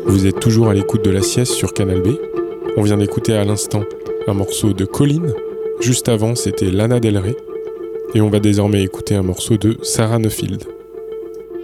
Vous êtes toujours à l'écoute de La Sieste sur Canal B. On vient d'écouter à l'instant un morceau de Colline. Juste avant, c'était Lana Del Rey. Et on va désormais écouter un morceau de Sarah Neufeld.